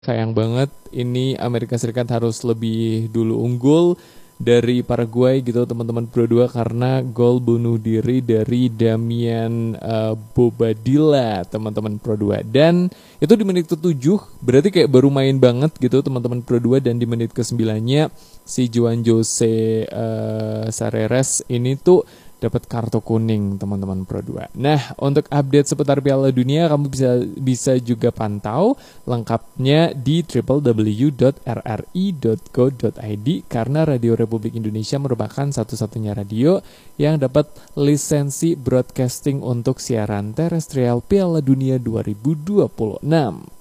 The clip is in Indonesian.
Sayang banget ini Amerika Serikat harus lebih dulu unggul dari Paraguay gitu teman-teman Pro 2 karena gol bunuh diri dari Damian Bobadilla teman-teman Pro 2. Dan itu di menit ke-7 berarti kayak baru main banget gitu teman-teman Pro 2, dan di menit ke-9-nya si Juan Jose Sareres ini tuh dapat kartu kuning teman-teman Pro 2. Nah, untuk update seputar Piala Dunia kamu bisa juga pantau lengkapnya di www.rri.co.id karena Radio Republik Indonesia merupakan satu-satunya radio yang dapat lisensi broadcasting untuk siaran terestrial Piala Dunia 2026.